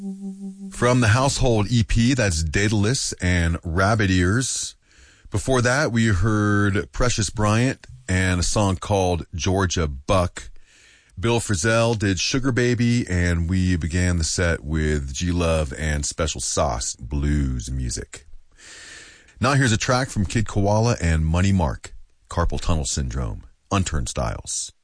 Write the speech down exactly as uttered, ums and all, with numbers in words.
From the Household E P, that's Daedalus and Rabbit Ears. Before that, we heard Precious Bryant and a song called Georgia Buck. Bill Frisell did Sugar Baby, and we began the set with G-Love and Special Sauce blues music. Now here's a track from Kid Koala and Money Mark, Carpal Tunnel Syndrome, Unturnstiles.